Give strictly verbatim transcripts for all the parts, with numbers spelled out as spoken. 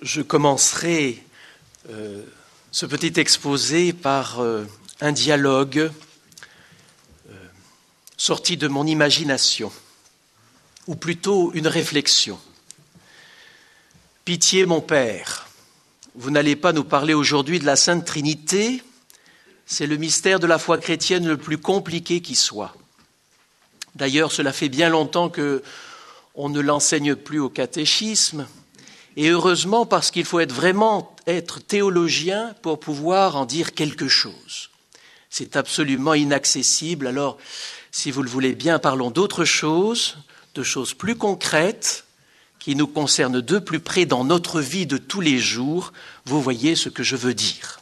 Je commencerai euh, ce petit exposé par euh, un dialogue euh, sorti de mon imagination, ou plutôt une réflexion. Pitié, mon Père, vous n'allez pas nous parler aujourd'hui de la Sainte Trinité, c'est le mystère de la foi chrétienne le plus compliqué qui soit. D'ailleurs, cela fait bien longtemps qu'on ne l'enseigne plus au catéchisme, et heureusement parce qu'il faut être vraiment être théologien pour pouvoir en dire quelque chose. C'est absolument inaccessible. Alors, si vous le voulez bien, parlons d'autre chose, de choses plus concrètes qui nous concernent de plus près dans notre vie de tous les jours. Vous voyez ce que je veux dire.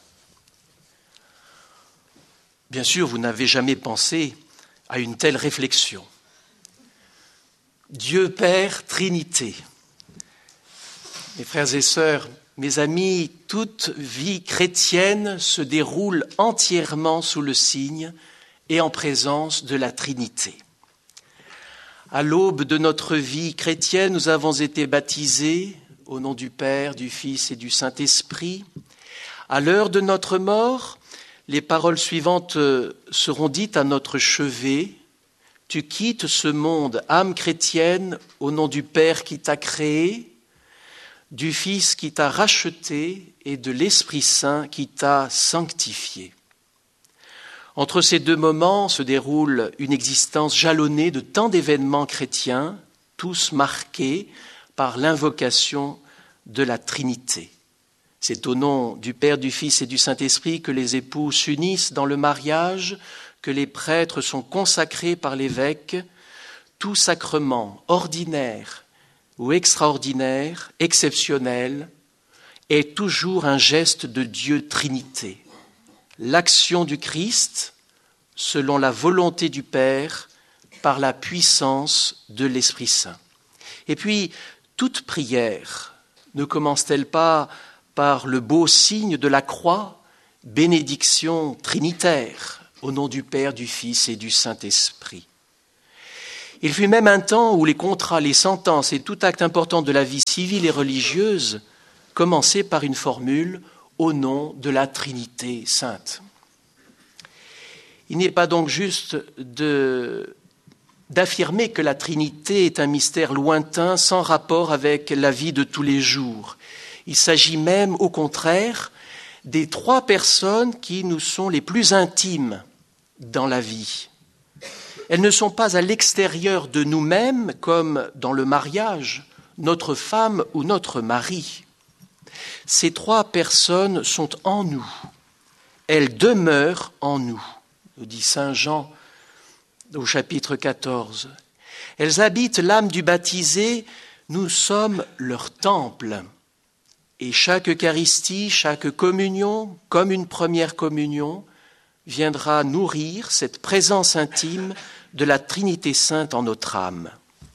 Bien sûr, vous n'avez jamais pensé à une telle réflexion. Dieu Père, Trinité. Mes frères et sœurs, mes amis, toute vie chrétienne se déroule entièrement sous le signe et en présence de la Trinité. À l'aube de notre vie chrétienne, nous avons été baptisés au nom du Père, du Fils et du Saint-Esprit. À l'heure de notre mort, les paroles suivantes seront dites à notre chevet. Tu quittes ce monde, âme chrétienne, au nom du Père qui t'a créé, du Fils qui t'a racheté et de l'Esprit Saint qui t'a sanctifié. Entre ces deux moments se déroule une existence jalonnée de tant d'événements chrétiens, tous marqués par l'invocation de la Trinité. C'est au nom du Père, du Fils et du Saint-Esprit que les époux s'unissent dans le mariage, que les prêtres sont consacrés par l'évêque. Tout sacrement ordinaire ou extraordinaire, exceptionnel, est toujours un geste de Dieu Trinité. L'action du Christ, selon la volonté du Père, par la puissance de l'Esprit Saint. Et puis, toute prière ne commence-t-elle pas par le beau signe de la croix, bénédiction trinitaire, au nom du Père, du Fils et du Saint-Esprit? Il fut même un temps où les contrats, les sentences et tout acte important de la vie civile et religieuse commençaient par une formule « au nom de la Trinité sainte ». Il n'est pas donc juste de, d'affirmer que la Trinité est un mystère lointain sans rapport avec la vie de tous les jours. Il s'agit même, au contraire, des trois personnes qui nous sont les plus intimes dans la vie. Elles ne sont pas à l'extérieur de nous-mêmes, comme dans le mariage, notre femme ou notre mari. Ces trois personnes sont en nous. Elles demeurent en nous, nous dit saint Jean au chapitre quatorze. Elles habitent l'âme du baptisé, nous sommes leur temple. Et chaque Eucharistie, chaque communion, comme une première communion, viendra nourrir cette présence intime de la Trinité sainte en notre âme.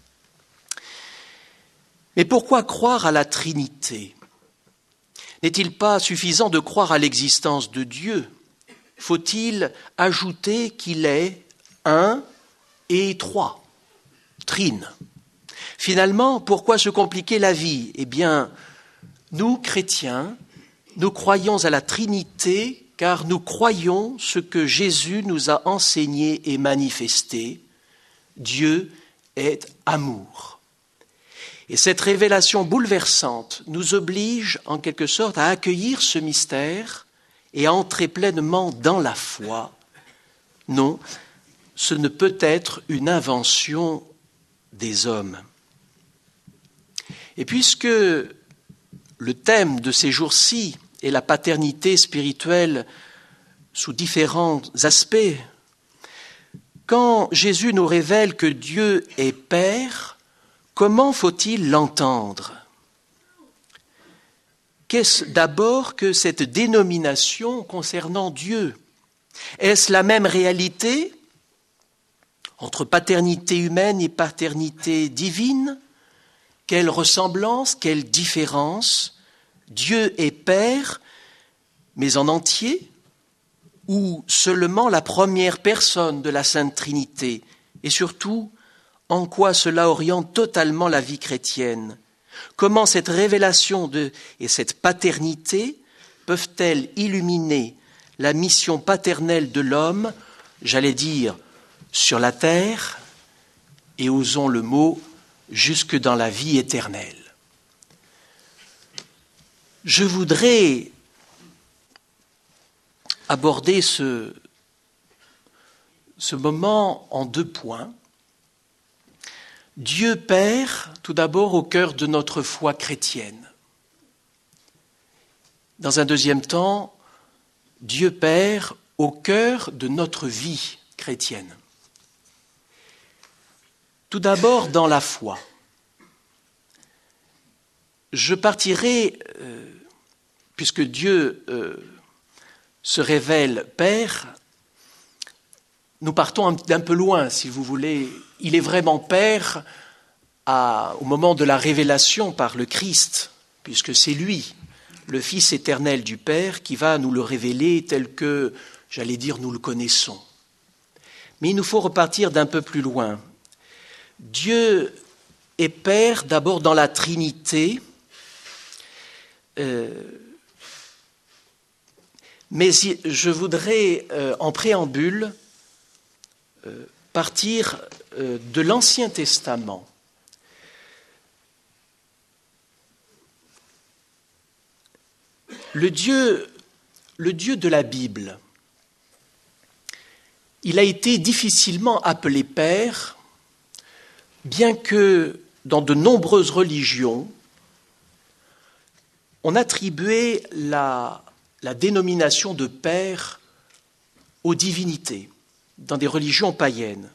Mais pourquoi croire à la Trinité? N'est-il pas suffisant de croire à l'existence de Dieu? Faut-il ajouter qu'il est un et trois, trine? Finalement, pourquoi se compliquer la vie? Eh bien, nous, chrétiens, nous croyons à la Trinité car nous croyons ce que Jésus nous a enseigné et manifesté. Dieu est amour. Et cette révélation bouleversante nous oblige en quelque sorte à accueillir ce mystère et à entrer pleinement dans la foi. Non, ce ne peut être une invention des hommes. Et puisque le thème de ces jours-ci est la paternité spirituelle sous différents aspects, quand Jésus nous révèle que Dieu est Père, comment faut-il l'entendre? Qu'est-ce d'abord que cette dénomination concernant Dieu? Est-ce la même réalité entre paternité humaine et paternité divine? Quelle ressemblance, quelle différence? Dieu est Père, mais en entier, ou seulement la première personne de la Sainte Trinité? Et surtout, en quoi cela oriente totalement la vie chrétienne? Comment cette révélation de, et cette paternité peuvent-elles illuminer la mission paternelle de l'homme, j'allais dire, sur la terre, et osons le mot, jusque dans la vie éternelle. Je voudrais aborder ce, ce moment en deux points. Dieu Père, tout d'abord au cœur de notre foi chrétienne. Dans un deuxième temps, Dieu Père au cœur de notre vie chrétienne. Tout d'abord dans la foi. Je partirai, euh, puisque Dieu euh, se révèle Père, nous partons d'un peu loin, si vous voulez. Il est vraiment Père à, au moment de la révélation par le Christ, puisque c'est lui, le Fils éternel du Père, qui va nous le révéler tel que, j'allais dire, nous le connaissons. Mais il nous faut repartir d'un peu plus loin. Dieu est Père d'abord dans la Trinité, euh, mais je voudrais, euh, en préambule, euh, partir euh, de l'Ancien Testament. Le Dieu, le Dieu de la Bible, il a été difficilement appelé Père, bien que dans de nombreuses religions, on attribuait la, la dénomination de Père aux divinités, dans des religions païennes.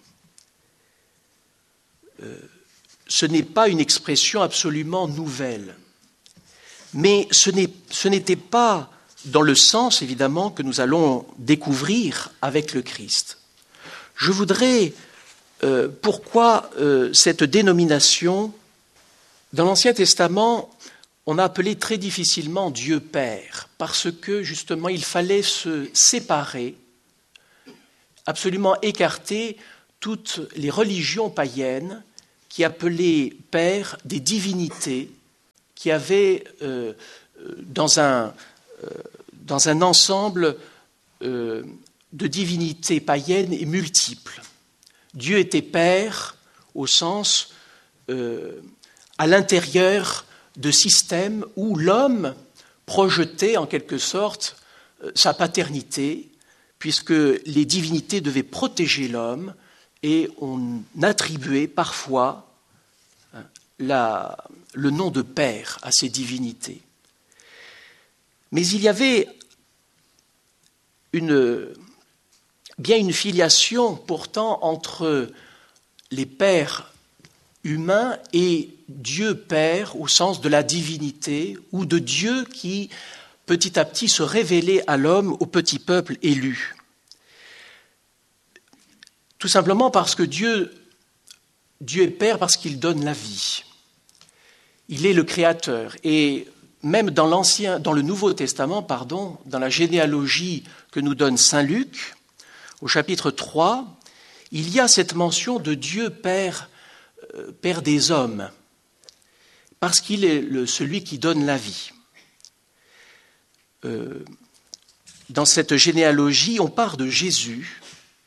Euh, ce n'est pas une expression absolument nouvelle, mais ce n'est, ce n'était pas dans le sens, évidemment, que nous allons découvrir avec le Christ. Je voudrais... Euh, pourquoi euh, cette dénomination? Dans l'Ancien Testament, on a appelé très difficilement Dieu Père, parce que justement il fallait se séparer, absolument écarter toutes les religions païennes qui appelaient Père des divinités qui avaient euh, dans, un, euh, dans un ensemble euh, de divinités païennes et multiples. Dieu était Père au sens euh, à l'intérieur de systèmes où l'homme projetait en quelque sorte euh, sa paternité, puisque les divinités devaient protéger l'homme et on attribuait parfois hein, la, le nom de Père à ces divinités. Mais il y avait une... bien une filiation pourtant entre les pères humains et Dieu Père au sens de la divinité ou de Dieu qui petit à petit se révélait à l'homme, au petit peuple élu. Tout simplement parce que Dieu, Dieu est Père parce qu'il donne la vie. Il est le Créateur. Et même dans l'Ancien, dans le Nouveau Testament, pardon, dans la généalogie que nous donne saint Luc, au chapitre trois, il y a cette mention de Dieu Père, euh, Père des hommes, parce qu'il est le, celui qui donne la vie. Euh, dans cette généalogie, on part de Jésus,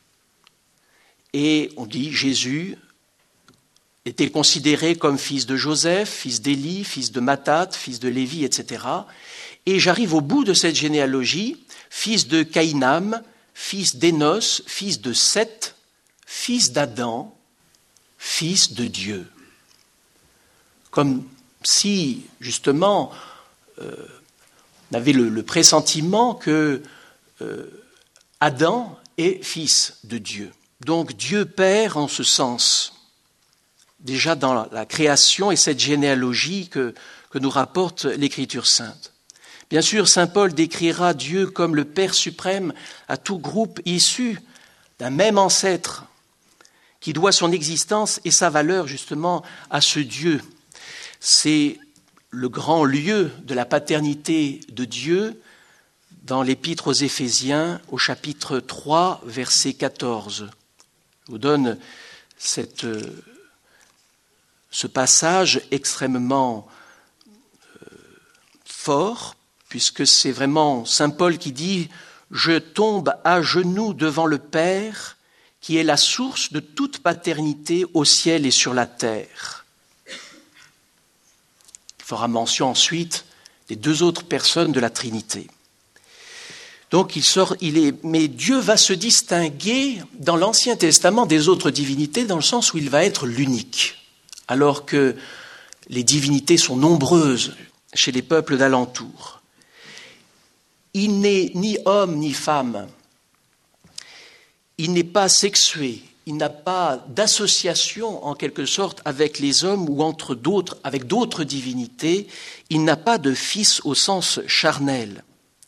et on dit Jésus était considéré comme fils de Joseph, fils d'Élie, fils de Mathat, fils de Lévi, et cetera. Et j'arrive au bout de cette généalogie, fils de Caïnam, fils d'Énos, fils de Seth, fils d'Adam, fils de Dieu. Comme si, justement, euh, on avait le, le pressentiment que euh, Adam est fils de Dieu. Donc Dieu Père en ce sens, déjà dans la, la création et cette généalogie que, que nous rapporte l'Écriture sainte. Bien sûr, saint Paul décrira Dieu comme le Père suprême à tout groupe issu d'un même ancêtre qui doit son existence et sa valeur justement à ce Dieu. C'est le grand lieu de la paternité de Dieu dans l'Épître aux Éphésiens au chapitre trois, verset quatorze. Je vous donne cette, ce passage extrêmement fort, puisque c'est vraiment saint Paul qui dit « Je tombe à genoux devant le Père, qui est la source de toute paternité au ciel et sur la terre. » Il fera mention ensuite des deux autres personnes de la Trinité. Donc il sort, il est, mais Dieu va se distinguer dans l'Ancien Testament des autres divinités dans le sens où il va être l'unique, alors que les divinités sont nombreuses chez les peuples d'alentour. Il n'est ni homme ni femme, il n'est pas sexué, il n'a pas d'association en quelque sorte avec les hommes ou entre d'autres, avec d'autres divinités, il n'a pas de fils au sens charnel.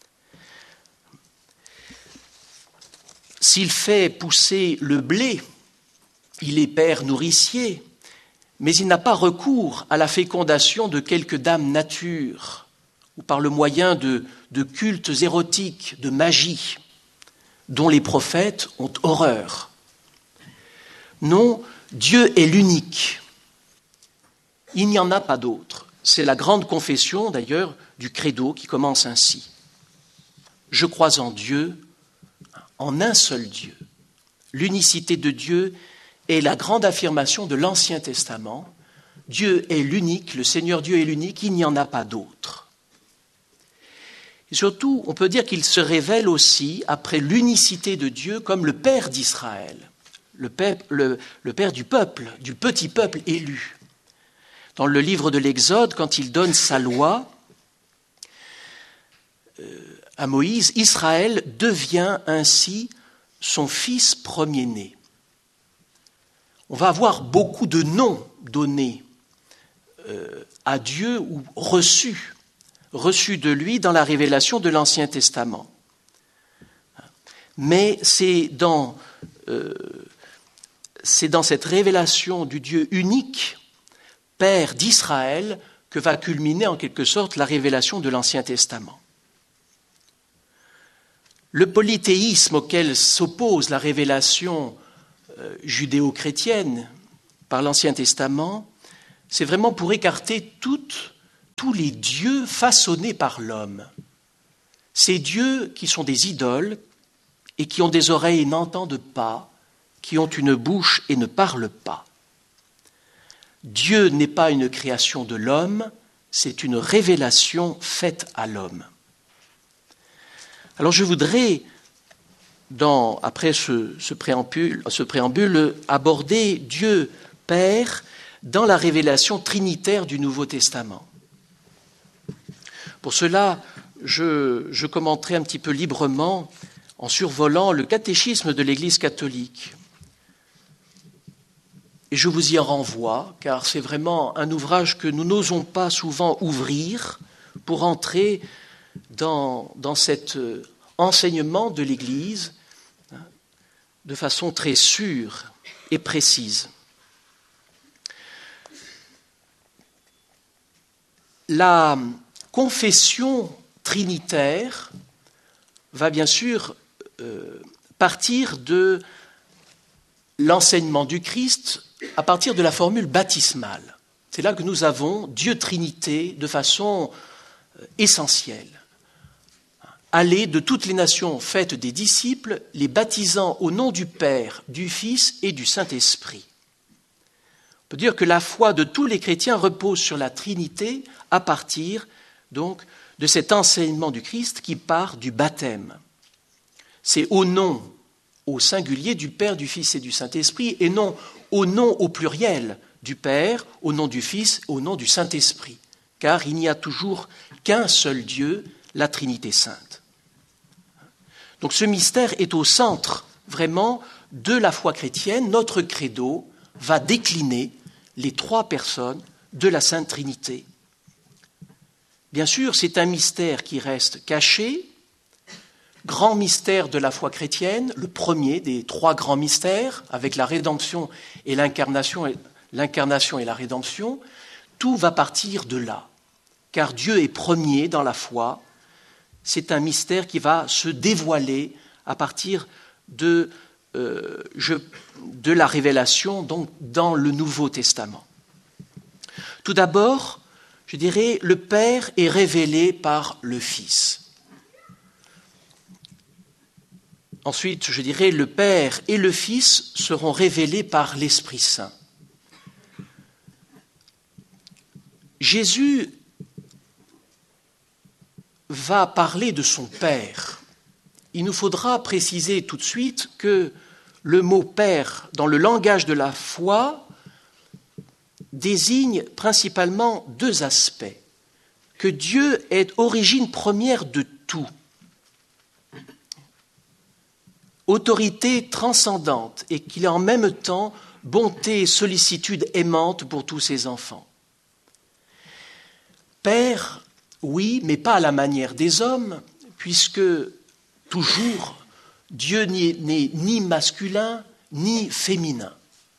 S'il fait pousser le blé, il est père nourricier, mais il n'a pas recours à la fécondation de quelque dame nature ou par le moyen de, de cultes érotiques, de magie, dont les prophètes ont horreur. Non, Dieu est l'unique. Il n'y en a pas d'autre. C'est la grande confession, d'ailleurs, du credo qui commence ainsi. Je crois en Dieu, en un seul Dieu. L'unicité de Dieu est la grande affirmation de l'Ancien Testament. Dieu est l'unique, le Seigneur Dieu est l'unique, il n'y en a pas d'autre. Et surtout, on peut dire qu'il se révèle aussi, après l'unicité de Dieu, comme le Père d'Israël, le Père, le, le Père du peuple, du petit peuple élu. Dans le livre de l'Exode, quand il donne sa loi euh, à Moïse, Israël devient ainsi son fils premier-né. On va avoir beaucoup de noms donnés euh, à Dieu ou reçus, reçus de lui dans la révélation de l'Ancien Testament. Mais c'est dans, euh, c'est dans cette révélation du Dieu unique, Père d'Israël, que va culminer en quelque sorte la révélation de l'Ancien Testament. Le polythéisme auquel s'oppose la révélation euh, judéo-chrétienne par l'Ancien Testament, c'est vraiment pour écarter toutes, tous les dieux façonnés par l'homme. Ces dieux qui sont des idoles et qui ont des oreilles et n'entendent pas, qui ont une bouche et ne parlent pas. Dieu n'est pas une création de l'homme, c'est une révélation faite à l'homme. Alors je voudrais, dans, après ce, ce, préambule, ce préambule, aborder Dieu Père dans la révélation trinitaire du Nouveau Testament. Pour cela, je, je commenterai un petit peu librement en survolant le catéchisme de l'Église catholique. Et je vous y renvoie, car c'est vraiment un ouvrage que nous n'osons pas souvent ouvrir pour entrer dans, dans cet enseignement de l'Église de façon très sûre et précise. La confession trinitaire va bien sûr euh, partir de l'enseignement du Christ à partir de la formule baptismale. C'est là que nous avons Dieu Trinité de façon euh, essentielle. Aller de toutes les nations faites des disciples, les baptisant au nom du Père, du Fils et du Saint-Esprit. On peut dire que la foi de tous les chrétiens repose sur la Trinité à partir donc de cet enseignement du Christ qui part du baptême. C'est au nom, au singulier du Père, du Fils et du Saint-Esprit, et non au nom au pluriel du Père, au nom du Fils, au nom du Saint-Esprit, car il n'y a toujours qu'un seul Dieu, la Trinité sainte. Donc ce mystère est au centre vraiment de la foi chrétienne. Notre credo va décliner les trois personnes de la Sainte Trinité. Bien sûr, c'est un mystère qui reste caché, grand mystère de la foi chrétienne, le premier des trois grands mystères, avec la rédemption et l'incarnation, l'incarnation et la rédemption. Tout va partir de là, car Dieu est premier dans la foi. C'est un mystère qui va se dévoiler à partir de, euh, je, de la révélation donc, dans le Nouveau Testament. Tout d'abord, je dirais, le Père est révélé par le Fils. Ensuite, je dirais, le Père et le Fils seront révélés par l'Esprit Saint. Jésus va parler de son Père. Il nous faudra préciser tout de suite que le mot « Père » dans le langage de la foi désigne principalement deux aspects. Que Dieu est origine première de tout, autorité transcendante, et qu'il est en même temps bonté et sollicitude aimante pour tous ses enfants. Père, oui, mais pas à la manière des hommes, puisque toujours Dieu n'est ni masculin ni féminin.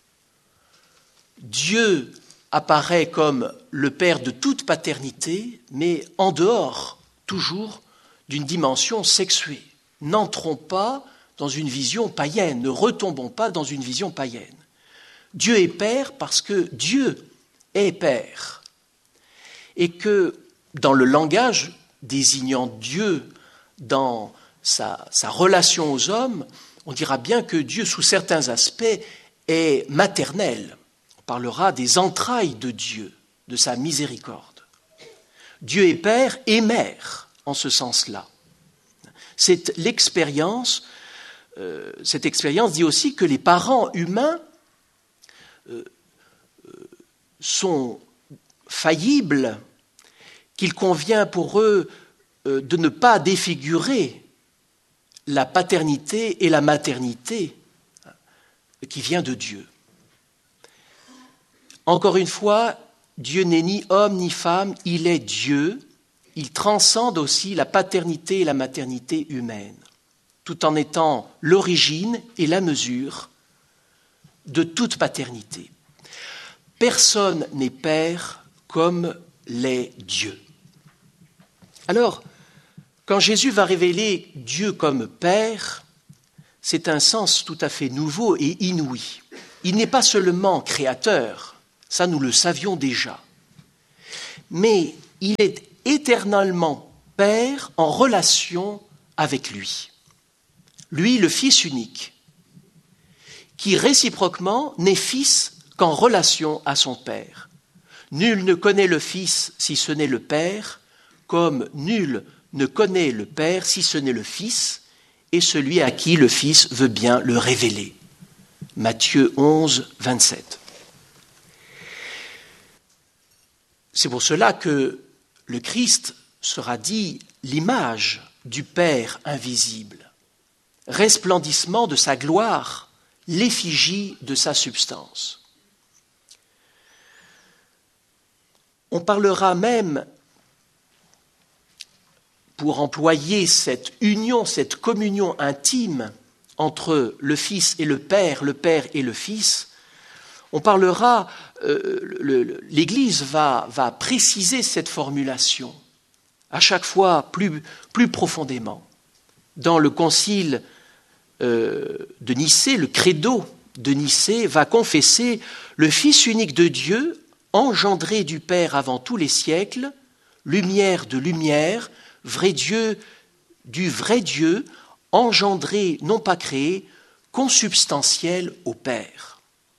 Dieu apparaît comme le Père de toute paternité, mais en dehors, toujours, d'une dimension sexuée. N'entrons pas dans une vision païenne, ne retombons pas dans une vision païenne. Dieu est Père parce que Dieu est Père. Et que dans le langage désignant Dieu dans sa, sa relation aux hommes, on dira bien que Dieu, sous certains aspects, est maternel. On parlera des entrailles de Dieu, de sa miséricorde. Dieu est Père et Mère, en ce sens-là. C'est l'expérience, euh, cette expérience dit aussi que les parents humains euh, euh, sont faillibles, qu'il convient pour eux euh, de ne pas défigurer la paternité et la maternité qui vient de Dieu. Encore une fois, Dieu n'est ni homme ni femme, il est Dieu. Il transcende aussi la paternité et la maternité humaine, tout en étant l'origine et la mesure de toute paternité. Personne n'est père comme l'est Dieu. Alors, quand Jésus va révéler Dieu comme Père, c'est un sens tout à fait nouveau et inouï. Il n'est pas seulement créateur, ça nous le savions déjà, mais il est éternellement Père en relation avec lui. Lui, le Fils unique, qui réciproquement n'est Fils qu'en relation à son Père. Nul ne connaît le Fils si ce n'est le Père, comme nul ne connaît le Père si ce n'est le Fils, et celui à qui le Fils veut bien le révéler. Matthieu onze, vingt-sept. C'est pour cela que le Christ sera dit l'image du Père invisible, resplendissement de sa gloire, l'effigie de sa substance. On parlera même, pour employer cette union, cette communion intime entre le Fils et le Père, le Père et le Fils, on parlera, euh, le, l'Église va, va préciser cette formulation, à chaque fois plus, plus profondément. Dans le concile euh, de Nicée, le credo de Nicée va confesser le Fils unique de Dieu, engendré du Père avant tous les siècles, lumière de lumière, vrai Dieu du vrai Dieu, engendré, non pas créé, consubstantiel au Père.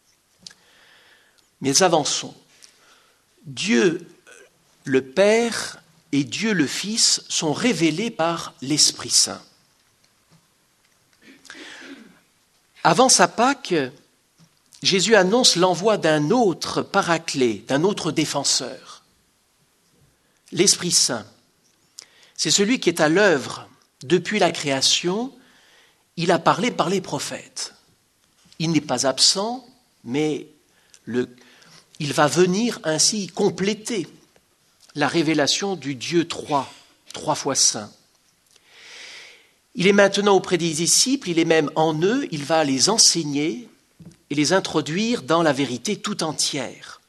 Mais avançons. Dieu le Père et Dieu le Fils sont révélés par l'Esprit Saint. Avant sa Pâque, Jésus annonce l'envoi d'un autre paraclet, d'un autre défenseur. L'Esprit Saint, c'est celui qui est à l'œuvre depuis la création. Il a parlé par les prophètes. Il n'est pas absent, mais le, il va venir ainsi compléter la révélation du Dieu trois, trois fois saint. Il est maintenant auprès des disciples, il est même en eux, il va les enseigner et les introduire dans la vérité tout entière.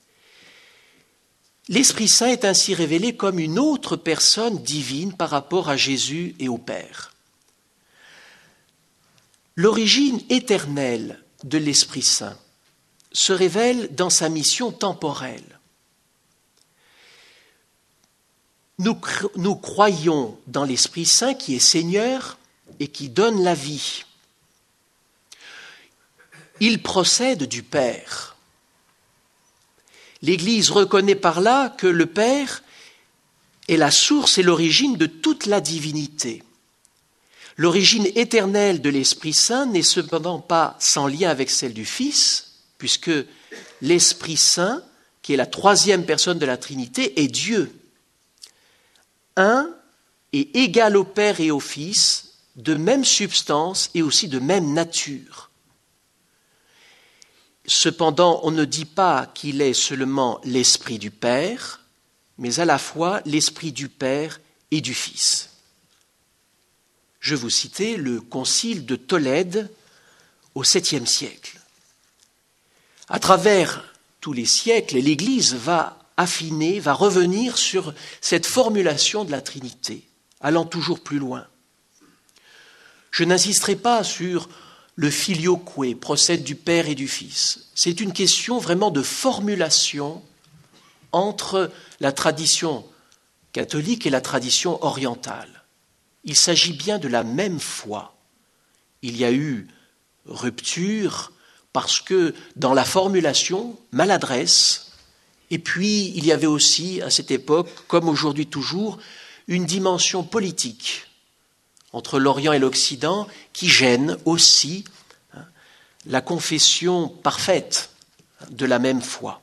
L'Esprit Saint est ainsi révélé comme une autre personne divine par rapport à Jésus et au Père. L'origine éternelle de l'Esprit Saint se révèle dans sa mission temporelle. nous, nous croyons dans l'Esprit Saint qui est Seigneur et qui donne la vie. Il procède du Père. L'Église reconnaît par là que le Père est la source et l'origine de toute la divinité. L'origine éternelle de l'Esprit Saint n'est cependant pas sans lien avec celle du Fils, puisque l'Esprit Saint, qui est la troisième personne de la Trinité, est Dieu. Un et égal au Père et au Fils, de même substance et aussi de même nature. Cependant, on ne dit pas qu'il est seulement l'Esprit du Père, mais à la fois l'Esprit du Père et du Fils. Je vous citais le concile de Tolède au septième siècle. À travers tous les siècles, l'Église va affiner, va revenir sur cette formulation de la Trinité, allant toujours plus loin. Je n'insisterai pas sur le filioque, procède du Père et du Fils. C'est une question vraiment de formulation entre la tradition catholique et la tradition orientale. Il s'agit bien de la même foi. Il y a eu rupture parce que dans la formulation, maladresse, et puis il y avait aussi à cette époque, comme aujourd'hui toujours, une dimension politique entre l'Orient et l'Occident qui gêne aussi hein, la confession parfaite de la même foi.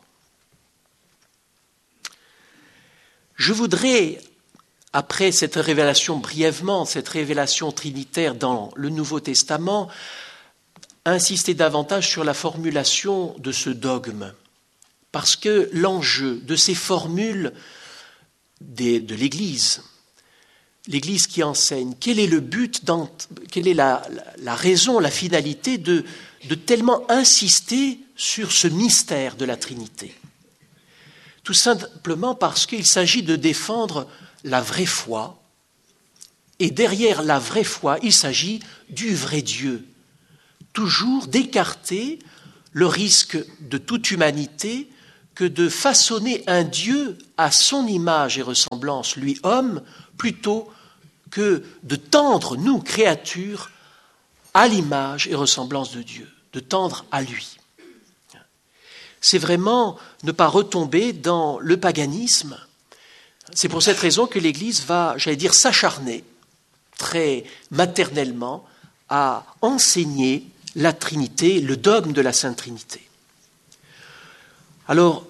Je voudrais, après cette révélation brièvement, cette révélation trinitaire dans le Nouveau Testament, insister davantage sur la formulation de ce dogme, parce que l'enjeu de ces formules des, de l'Église, l'Église qui enseigne, quel est le but, dans, quelle est la, la, la raison, la finalité de, de tellement insister sur ce mystère de la Trinité? Tout simplement parce qu'il s'agit de défendre la vraie foi, et derrière la vraie foi, il s'agit du vrai Dieu. Toujours d'écarter le risque de toute humanité que de façonner un Dieu à son image et ressemblance, lui homme, plutôt que de tendre, nous, créatures, à l'image et ressemblance de Dieu, de tendre à lui. C'est vraiment ne pas retomber dans le paganisme. C'est pour cette raison que l'Église va, j'allais dire, s'acharner très maternellement à enseigner la Trinité, le dogme de la Sainte Trinité. Alors,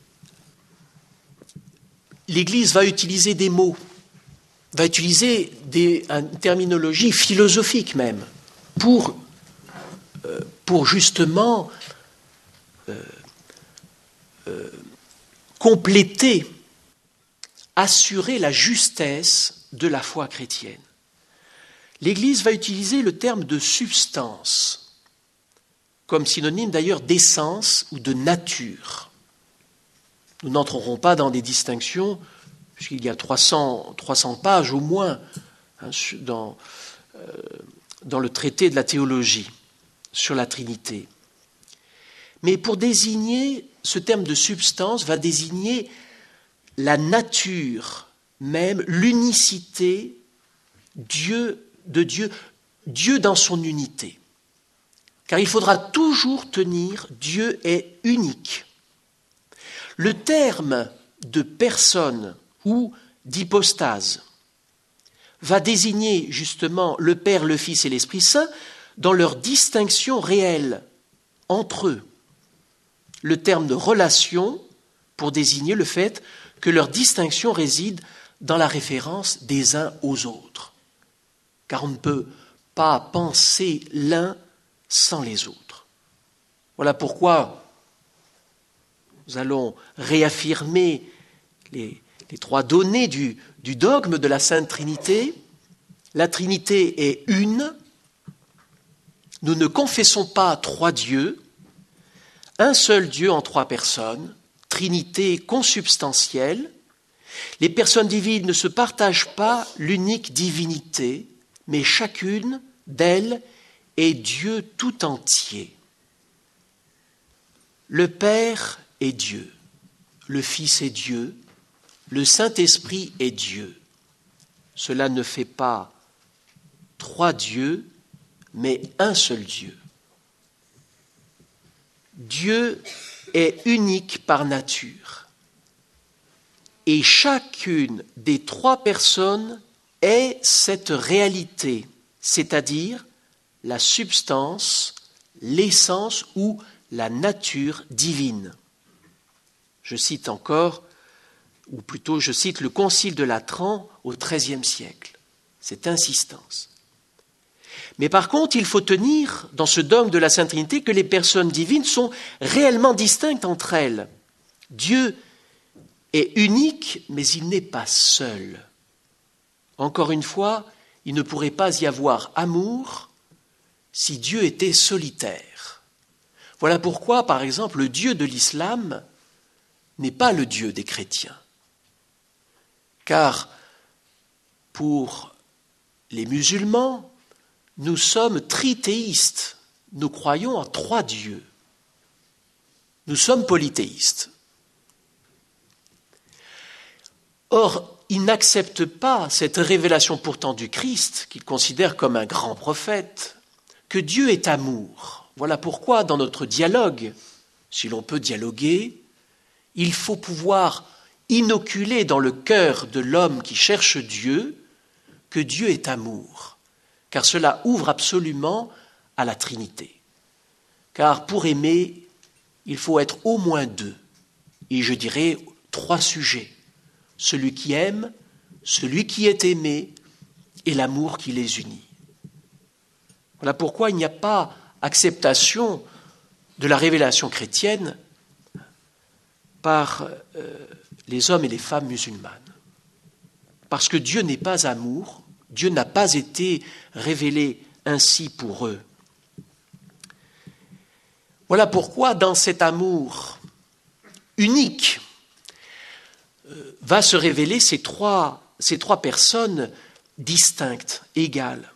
l'Église va utiliser des mots, va utiliser des, une terminologie philosophique même, pour, euh, pour justement euh, euh, compléter, assurer la justesse de la foi chrétienne. L'Église va utiliser le terme de substance, comme synonyme d'ailleurs d'essence ou de nature. Nous n'entrerons pas dans des distinctions, puisqu'il y a trois cents, trois cents pages au moins hein, dans, euh, dans le traité de la théologie sur la Trinité. Mais pour désigner, ce terme de substance va désigner la nature même, l'unicité Dieu, de Dieu, Dieu dans son unité. Car il faudra toujours tenir, Dieu est unique. Le terme de personne ou d'hypostase va désigner justement le Père, le Fils et l'Esprit Saint dans leur distinction réelle entre eux. Le terme de relation pour désigner le fait que leur distinction réside dans la référence des uns aux autres. Car on ne peut pas penser l'un sans les autres. Voilà pourquoi nous allons réaffirmer les, les trois données du, du dogme de la Sainte Trinité. La Trinité est une. Nous ne confessons pas trois dieux, un seul Dieu en trois personnes, Trinité consubstantielle. Les personnes divines ne se partagent pas l'unique divinité, mais chacune d'elles est Dieu tout entier. Le Père est Dieu, le Fils est Dieu, le Saint-Esprit est Dieu. Cela ne fait pas trois dieux, mais un seul Dieu. Dieu est unique par nature. Et chacune des trois personnes est cette réalité, c'est-à-dire la substance, l'essence ou la nature divine. Je cite encore, ou plutôt je cite le Concile de Latran au treizième siècle, cette insistance. Mais par contre, il faut tenir dans ce dogme de la Sainte Trinité que les personnes divines sont réellement distinctes entre elles. Dieu est unique, mais il n'est pas seul. Encore une fois, il ne pourrait pas y avoir amour si Dieu était solitaire. Voilà pourquoi, par exemple, le Dieu de l'islam n'est pas le Dieu des chrétiens. Car pour les musulmans, nous sommes trithéistes. Nous croyons en trois dieux. Nous sommes polythéistes. Or, ils n'acceptent pas cette révélation pourtant du Christ, qu'ils considèrent comme un grand prophète, que Dieu est amour. Voilà pourquoi, dans notre dialogue, si l'on peut dialoguer, il faut pouvoir inoculer dans le cœur de l'homme qui cherche Dieu que Dieu est amour, car cela ouvre absolument à la Trinité. Car pour aimer, il faut être au moins deux, et je dirais trois sujets. Celui qui aime, celui qui est aimé et l'amour qui les unit. Voilà pourquoi il n'y a pas acceptation de la révélation chrétienne par euh, les hommes et les femmes musulmanes. Parce que Dieu n'est pas amour, Dieu n'a pas été révélé ainsi pour eux. Voilà pourquoi dans cet amour unique, va se révéler ces trois, ces trois personnes distinctes, égales.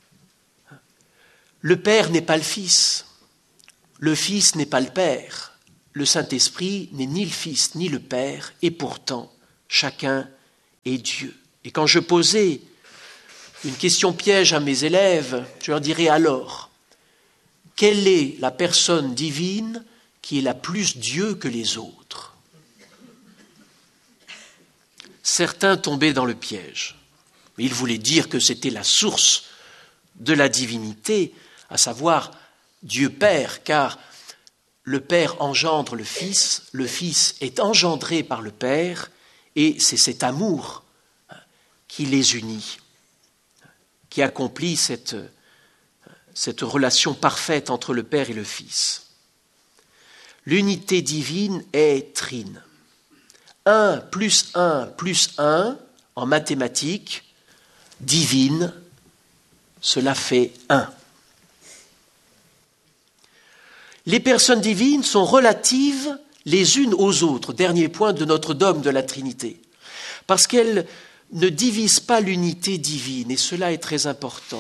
Le Père n'est pas le Fils, le Fils n'est pas le Père, le Saint-Esprit n'est ni le Fils ni le Père, et pourtant chacun est Dieu. Et quand je posais une question piège à mes élèves, je leur dirais alors, quelle est la personne divine qui est la plus Dieu que les autres ? Certains tombaient dans le piège. Mais ils voulaient dire que c'était la source de la divinité, à savoir Dieu Père, car le Père engendre le Fils, le Fils est engendré par le Père, et c'est cet amour qui les unit, qui accomplit cette, cette relation parfaite entre le Père et le Fils. L'unité divine est trine. un plus un plus un, en mathématiques, divine, cela fait un. Les personnes divines sont relatives les unes aux autres, dernier point de notre dogme de la Trinité, parce qu'elles ne divisent pas l'unité divine, et cela est très important.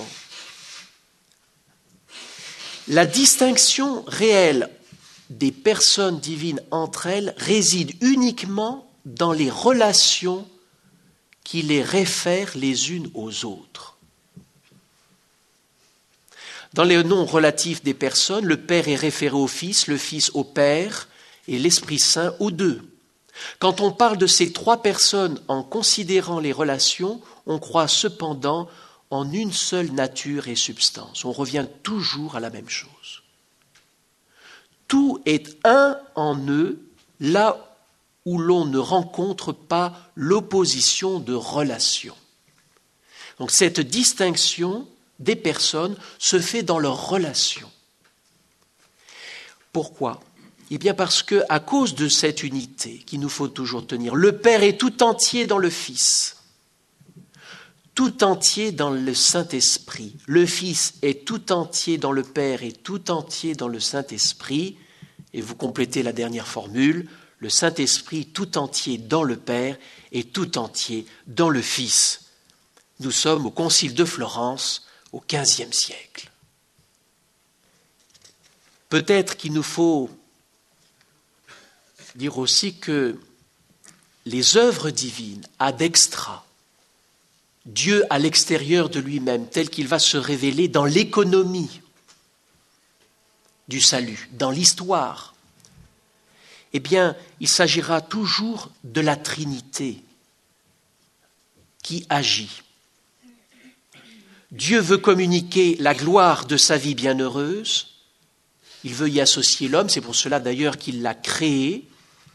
La distinction réelle des personnes divines entre elles réside uniquement dans les relations qui les réfèrent les unes aux autres. Dans les noms relatifs des personnes, le Père est référé au Fils, le Fils au Père et l'Esprit Saint aux deux. Quand on parle de ces trois personnes en considérant les relations, on croit cependant en une seule nature et substance. On revient toujours à la même chose. Tout est un en eux, là où l'on ne rencontre pas l'opposition de relations. Donc cette distinction des personnes se fait dans leurs relations. Pourquoi ? Eh bien parce que, à cause de cette unité qu'il nous faut toujours tenir, le Père est tout entier dans le Fils, tout entier dans le Saint-Esprit. Le Fils est tout entier dans le Père et tout entier dans le Saint-Esprit. Et vous complétez la dernière formule, le Saint-Esprit tout entier dans le Père et tout entier dans le Fils. Nous sommes au Concile de Florence au quinzième siècle. Peut-être qu'il nous faut dire aussi que les œuvres divines ad extra, Dieu à l'extérieur de lui-même, tel qu'il va se révéler dans l'économie du salut, dans l'histoire, eh bien, il s'agira toujours de la Trinité qui agit. Dieu veut communiquer la gloire de sa vie bienheureuse, il veut y associer l'homme, c'est pour cela d'ailleurs qu'il l'a créé.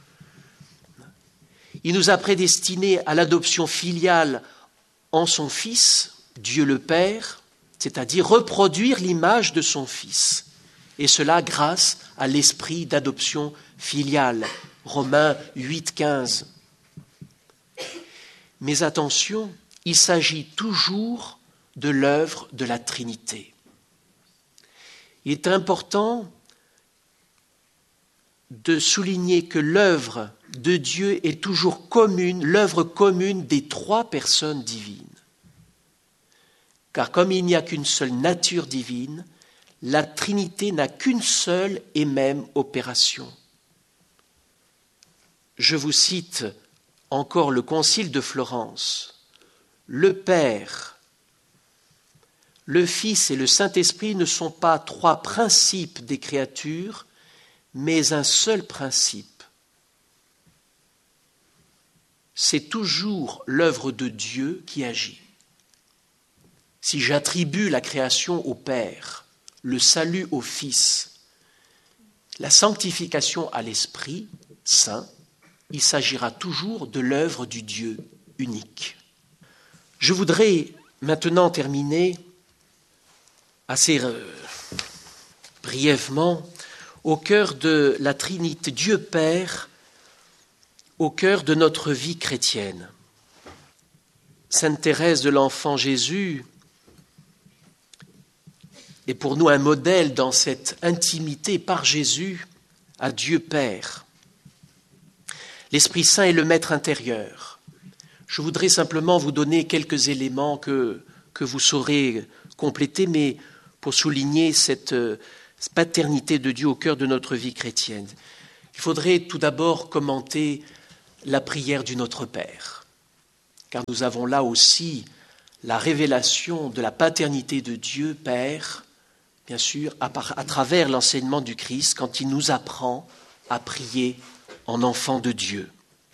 Il nous a prédestinés à l'adoption filiale en son Fils, Dieu le Père, c'est-à-dire reproduire l'image de son Fils. Et cela grâce à l'esprit d'adoption filiale. Romains huit, quinze. Mais attention, il s'agit toujours de l'œuvre de la Trinité. Il est important de souligner que l'œuvre de Dieu est toujours commune, l'œuvre commune des trois personnes divines. Car comme il n'y a qu'une seule nature divine, la Trinité n'a qu'une seule et même opération. Je vous cite encore le Concile de Florence. Le Père, le Fils et le Saint-Esprit ne sont pas trois principes des créatures, mais un seul principe. C'est toujours l'œuvre de Dieu qui agit. Si j'attribue la création au Père, le salut au Fils, la sanctification à l'Esprit Saint, il s'agira toujours de l'œuvre du Dieu unique. Je voudrais maintenant terminer assez euh, brièvement au cœur de la Trinité, Dieu Père, au cœur de notre vie chrétienne. Sainte Thérèse de l'Enfant Jésus est pour nous un modèle dans cette intimité par Jésus à Dieu Père. L'Esprit Saint est le maître intérieur. Je voudrais simplement vous donner quelques éléments que, que vous saurez compléter, mais pour souligner cette paternité de Dieu au cœur de notre vie chrétienne. Il faudrait tout d'abord commenter la prière du Notre Père, car nous avons là aussi la révélation de la paternité de Dieu Père, bien sûr, à, par, à travers l'enseignement du Christ, quand il nous apprend à prier en enfant de Dieu.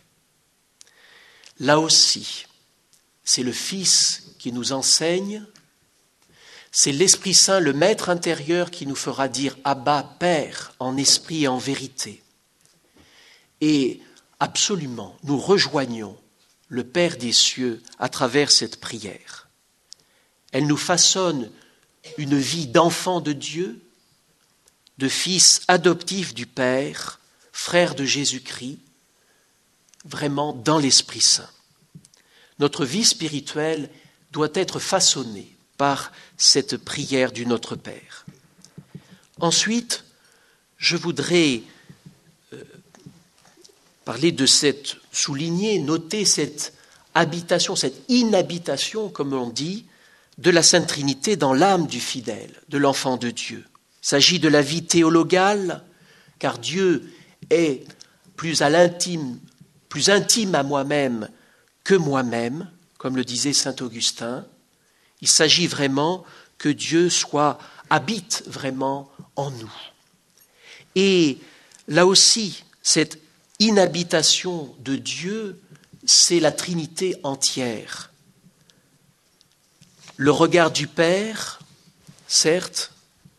Là aussi, c'est le Fils qui nous enseigne, c'est l'Esprit Saint, le Maître intérieur, qui nous fera dire « Abba, Père » en esprit et en vérité. Et absolument, nous rejoignons le Père des cieux à travers cette prière. Elle nous façonne une vie d'enfant de Dieu, de fils adoptif du Père, frère de Jésus-Christ, vraiment dans l'Esprit Saint. Notre vie spirituelle doit être façonnée par cette prière du Notre Père. Ensuite, je voudrais euh, parler de cette, souligner, noter cette habitation, cette inhabitation, comme on dit, de la Sainte Trinité dans l'âme du fidèle, de l'enfant de Dieu. Il s'agit de la vie théologale, car Dieu est plus à l'intime, plus intime à moi-même que moi-même, comme le disait saint Augustin. Il s'agit vraiment que Dieu soit, habite vraiment en nous. Et là aussi, cette inhabitation de Dieu, c'est la Trinité entière. Le regard du Père, certes,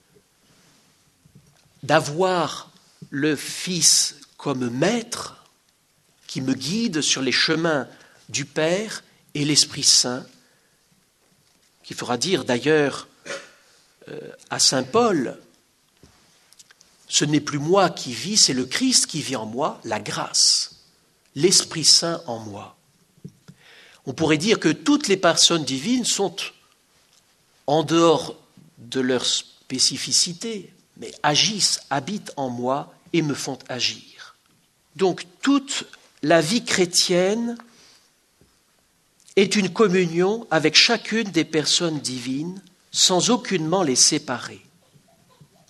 d'avoir le Fils comme maître qui me guide sur les chemins du Père et l'Esprit Saint, qui fera dire d'ailleurs euh, à saint Paul, ce n'est plus moi qui vis, c'est le Christ qui vit en moi, la grâce, l'Esprit Saint en moi. On pourrait dire que toutes les personnes divines sont en dehors de leur spécificité, mais agissent, habitent en moi et me font agir. Donc toute la vie chrétienne est une communion avec chacune des personnes divines, sans aucunement les séparer.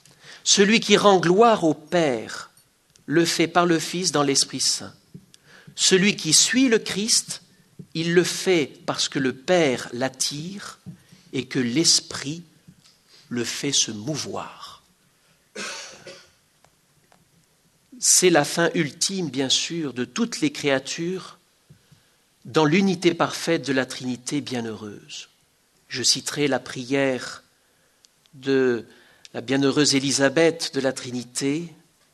Celui qui rend gloire au Père le fait par le Fils dans l'Esprit Saint. Celui qui suit le Christ, il le fait parce que le Père l'attire et que l'Esprit le fait se mouvoir. C'est la fin ultime, bien sûr, de toutes les créatures dans l'unité parfaite de la Trinité bienheureuse. Je citerai la prière de la bienheureuse Élisabeth de la Trinité.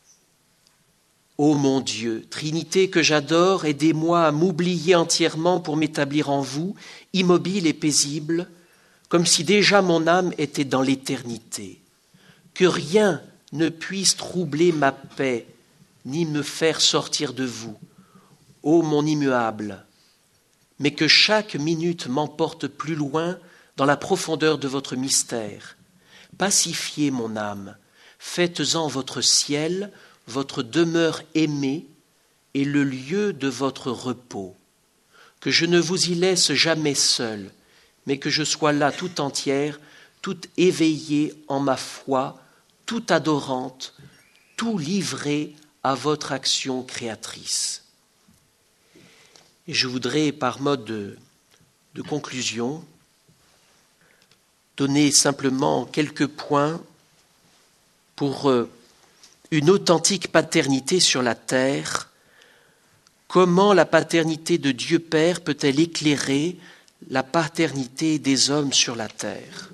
Ô mon Dieu, Trinité que j'adore, aidez-moi à m'oublier entièrement pour m'établir en vous, immobile et paisible, comme si déjà mon âme était dans l'éternité. Que rien ne puisse troubler ma paix, ni me faire sortir de vous, ô mon immuable, mais que chaque minute m'emporte plus loin dans la profondeur de votre mystère. Pacifiez mon âme, faites-en votre ciel, votre demeure aimée et le lieu de votre repos. Que je ne vous y laisse jamais seul, mais que je sois là tout entière, toute éveillée en ma foi, toute adorante, tout livrée à votre action créatrice. Et je voudrais, par mode de, de conclusion, donner simplement quelques points pour euh, une authentique paternité sur la terre. Comment la paternité de Dieu Père peut-elle éclairer la paternité des hommes sur la terre?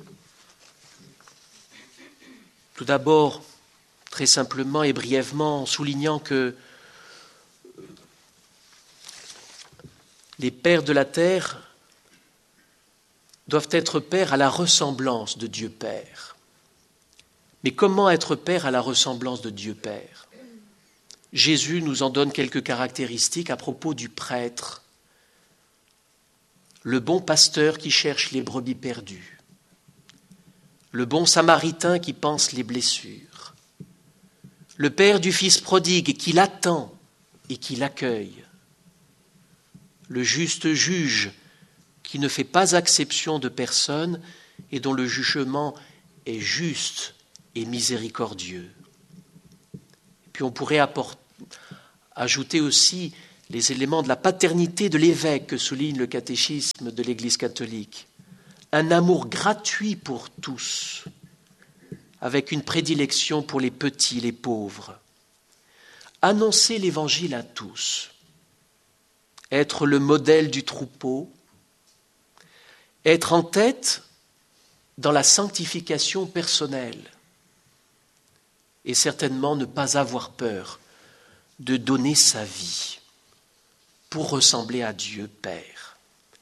Tout d'abord, très simplement et brièvement, en soulignant que les pères de la terre doivent être pères à la ressemblance de Dieu Père. Mais comment être père à la ressemblance de Dieu Père? Jésus nous en donne quelques caractéristiques à propos du prêtre, le bon pasteur qui cherche les brebis perdues, le bon samaritain qui panse les blessures, le père du fils prodigue qui l'attend et qui l'accueille, le juste juge qui ne fait pas exception de personne et dont le jugement est juste et miséricordieux. Et puis on pourrait apporter, ajouter aussi les éléments de la paternité de l'évêque que souligne le catéchisme de l'Église catholique. Un amour gratuit pour tous, avec une prédilection pour les petits, les pauvres. Annoncer l'Évangile à tous, être le modèle du troupeau, être en tête dans la sanctification personnelle et certainement ne pas avoir peur de donner sa vie pour ressembler à Dieu Père.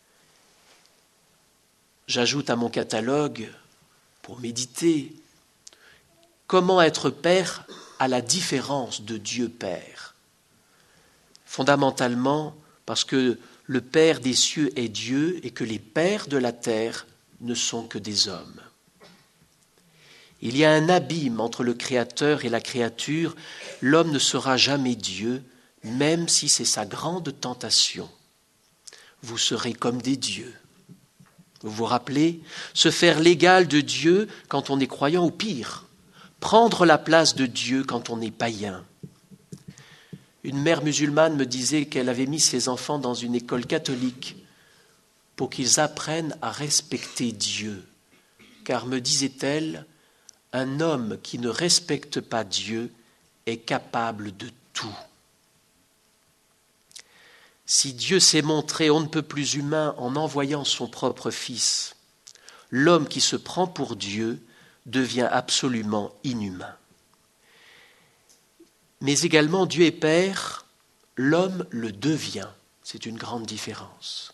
J'ajoute à mon catalogue, pour méditer, comment être père à la différence de Dieu Père. Fondamentalement, parce que le Père des cieux est Dieu et que les pères de la terre ne sont que des hommes. Il y a un abîme entre le Créateur et la créature. L'homme ne sera jamais Dieu, même si c'est sa grande tentation. Vous serez comme des dieux. Vous vous rappelez, se faire l'égal de Dieu quand on est croyant ou pire, prendre la place de Dieu quand on est païen. Une mère musulmane me disait qu'elle avait mis ses enfants dans une école catholique pour qu'ils apprennent à respecter Dieu. Car, me disait-elle, un homme qui ne respecte pas Dieu est capable de tout. Si Dieu s'est montré on ne peut plus humain en envoyant son propre Fils, l'homme qui se prend pour Dieu devient absolument inhumain. Mais également Dieu est Père, l'homme le devient. C'est une grande différence.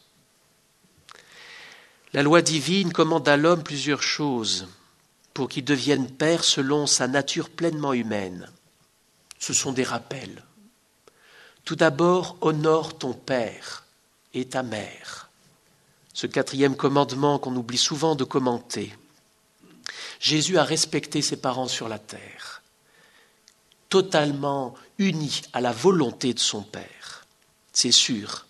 La loi divine commande à l'homme plusieurs choses pour qu'il devienne père selon sa nature pleinement humaine. Ce sont des rappels. Tout d'abord, honore ton père et ta mère. Ce quatrième commandement qu'on oublie souvent de commenter. Jésus a respecté ses parents sur la terre, totalement uni à la volonté de son Père. C'est sûr.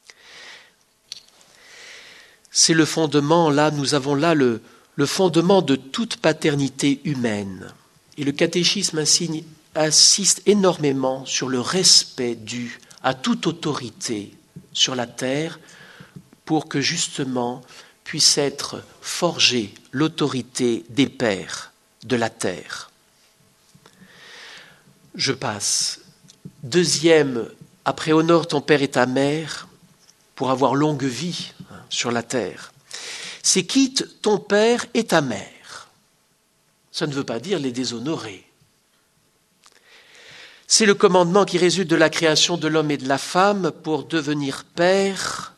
C'est le fondement, là, nous avons là le, le fondement de toute paternité humaine. Et le catéchisme insigne, insiste énormément sur le respect dû à toute autorité sur la terre pour que justement puisse être forgée l'autorité des pères de la terre. Je passe. Deuxième, après honore ton père et ta mère pour avoir longue vie hein, sur la terre. C'est quitte ton père et ta mère. Ça ne veut pas dire les déshonorer. C'est le commandement qui résulte de la création de l'homme et de la femme pour devenir père.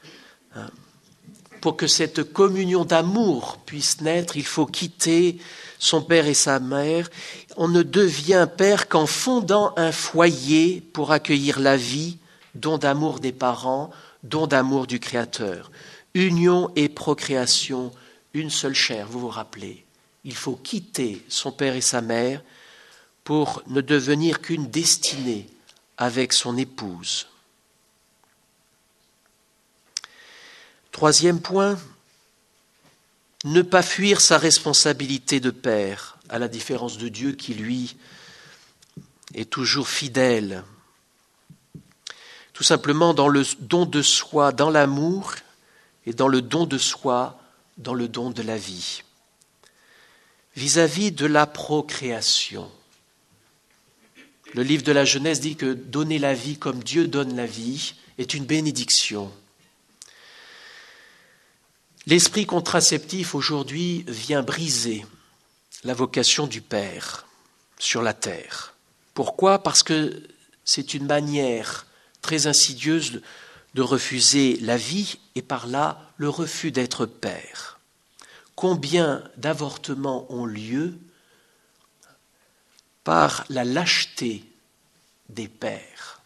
Pour que cette communion d'amour puisse naître, il faut quitter son père et sa mère. On ne devient père qu'en fondant un foyer pour accueillir la vie, don d'amour des parents, don d'amour du Créateur. Union et procréation, une seule chair, vous vous rappelez. Il faut quitter son père et sa mère pour ne devenir qu'une destinée avec son épouse. Troisième point, ne pas fuir sa responsabilité de père, à la différence de Dieu qui, lui, est toujours fidèle. Tout simplement dans le don de soi, dans l'amour, et dans le don de soi, dans le don de la vie. Vis-à-vis de la procréation, le livre de la Genèse dit que donner la vie comme Dieu donne la vie est une bénédiction. L'esprit contraceptif aujourd'hui vient briser la vocation du Père sur la terre. Pourquoi ? Parce que c'est une manière très insidieuse de refuser la vie et par là le refus d'être père. Combien d'avortements ont lieu par la lâcheté des pères.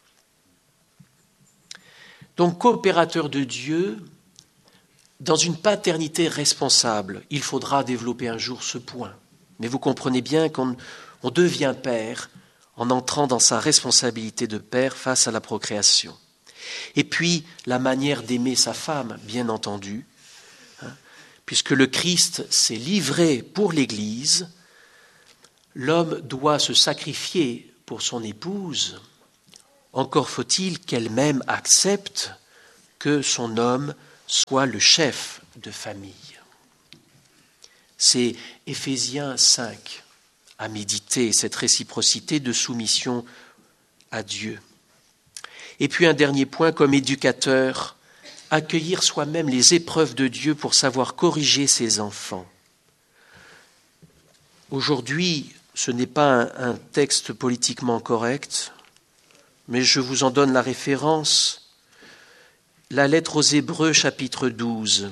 Donc, coopérateur de Dieu, dans une paternité responsable, il faudra développer un jour ce point. Mais vous comprenez bien qu'on on devient père en entrant dans sa responsabilité de père face à la procréation. Et puis, la manière d'aimer sa femme, bien entendu, hein, puisque le Christ s'est livré pour l'Église, l'homme doit se sacrifier pour son épouse. Encore faut-il qu'elle-même accepte que son homme soit le chef de famille. C'est Éphésiens cinq à méditer, cette réciprocité de soumission à Dieu. Et puis un dernier point, comme éducateur, accueillir soi-même les épreuves de Dieu pour savoir corriger ses enfants. Aujourd'hui, ce n'est pas un, un texte politiquement correct, mais je vous en donne la référence. La lettre aux Hébreux, chapitre douze.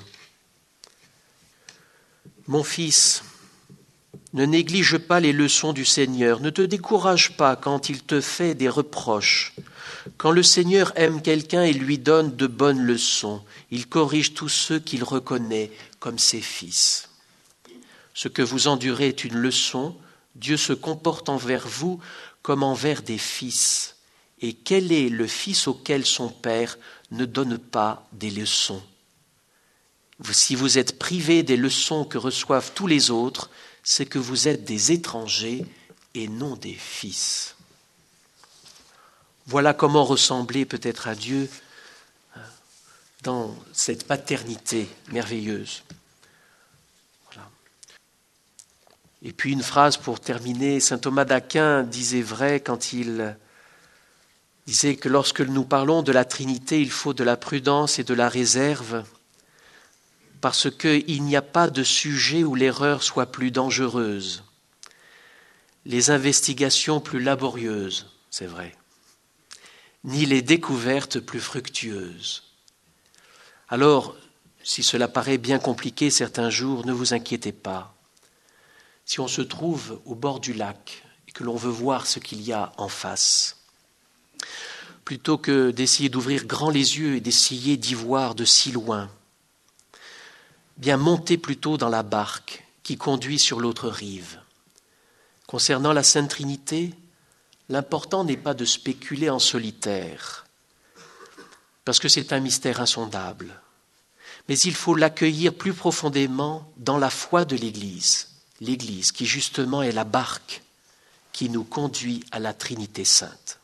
Mon fils, ne néglige pas les leçons du Seigneur, ne te décourage pas quand il te fait des reproches. Quand le Seigneur aime quelqu'un, il lui donne de bonnes leçons. Il corrige tous ceux qu'il reconnaît comme ses fils. Ce que vous endurez est une leçon. Dieu se comporte envers vous comme envers des fils. Et quel est le fils auquel son père ne donne pas des leçons ? Si vous êtes privés des leçons que reçoivent tous les autres, c'est que vous êtes des étrangers et non des fils. Voilà comment ressembler peut-être à Dieu dans cette paternité merveilleuse. Voilà. Et puis une phrase pour terminer. Saint Thomas d'Aquin disait vrai quand il disait que lorsque nous parlons de la Trinité, il faut de la prudence et de la réserve, parce qu'il n'y a pas de sujet où l'erreur soit plus dangereuse, les investigations plus laborieuses, c'est vrai, ni les découvertes plus fructueuses. Alors, si cela paraît bien compliqué certains jours, ne vous inquiétez pas. Si on se trouve au bord du lac et que l'on veut voir ce qu'il y a en face, plutôt que d'essayer d'ouvrir grand les yeux et d'essayer d'y voir de si loin, bien montez plutôt dans la barque qui conduit sur l'autre rive. Concernant la Sainte Trinité, l'important n'est pas de spéculer en solitaire, parce que c'est un mystère insondable, mais il faut l'accueillir plus profondément dans la foi de l'Église, l'Église qui justement est la barque qui nous conduit à la Trinité sainte.